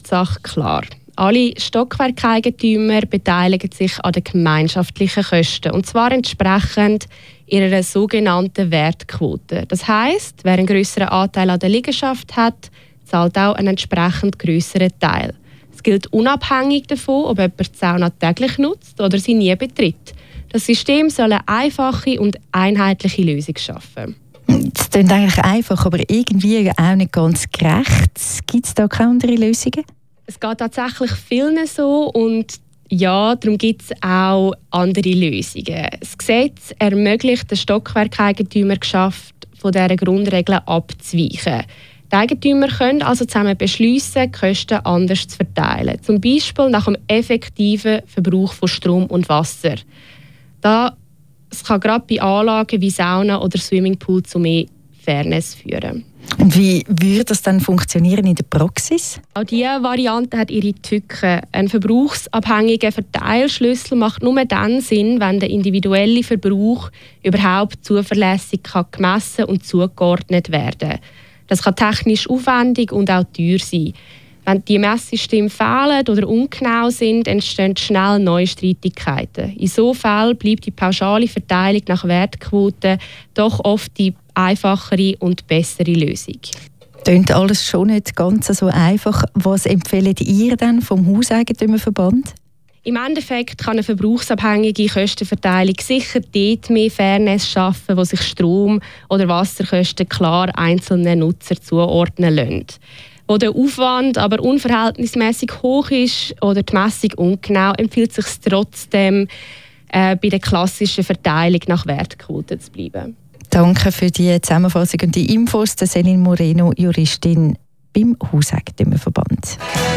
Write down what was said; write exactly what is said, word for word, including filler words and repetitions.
ist die Sache klar. Alle Stockwerkeigentümer beteiligen sich an den gemeinschaftlichen Kosten, und zwar entsprechend ihrer sogenannten Wertquote. Das heisst, wer einen grösseren Anteil an der Liegenschaft hat, zahlt auch einen entsprechend grösseren Teil. Es gilt unabhängig davon, ob jemand die Sauna täglich nutzt oder sie nie betritt. Das System soll eine einfache und einheitliche Lösung schaffen. Das klingt eigentlich einfach, aber irgendwie auch nicht ganz gerecht. Gibt es da keine andere Lösungen? Es geht tatsächlich vielen so, und ja, darum gibt es auch andere Lösungen. Das Gesetz ermöglicht den Stockwerkeigentümerschaft, von dieser Grundregeln abzuweichen. Die Eigentümer können also zusammen beschliessen, die Kosten anders zu verteilen. Zum Beispiel nach dem effektiven Verbrauch von Strom und Wasser. Das kann gerade bei Anlagen wie Sauna oder Swimmingpool zu mehr Fairness führen. Und wie würde das dann funktionieren in der Praxis? Auch diese Variante hat ihre Tücken. Ein verbrauchsabhängiger Verteilschlüssel macht nur dann Sinn, wenn der individuelle Verbrauch überhaupt zuverlässig gemessen und zugeordnet werden kann. Das kann technisch aufwendig und auch teuer sein. Wenn die Messsysteme fehlen oder ungenau sind, entstehen schnell neue Streitigkeiten. In so Fällen bleibt die pauschale Verteilung nach Wertquote doch oft die einfachere und bessere Lösung. Klingt alles schon nicht ganz so einfach. Was empfehlt ihr denn vom Hauseigentümerverband? Im Endeffekt kann eine verbrauchsabhängige Kostenverteilung sicher dort mehr Fairness schaffen, wo sich Strom- oder Wasserkosten klar einzelnen Nutzer zuordnen lassen. Wo der Aufwand aber unverhältnismäßig hoch ist oder die Messung ungenau, empfiehlt es sich trotzdem, äh, bei der klassischen Verteilung nach Wertquote zu bleiben. Danke für die Zusammenfassung und die Infos. Céline Moreno, Juristin beim Hauseigentümerverband.